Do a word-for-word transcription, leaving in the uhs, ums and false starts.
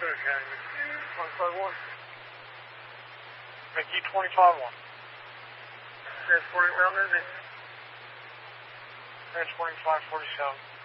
twenty-five one. Mickey twenty-five one. Transporting Mount Lizzie. Transporting five forty-seven.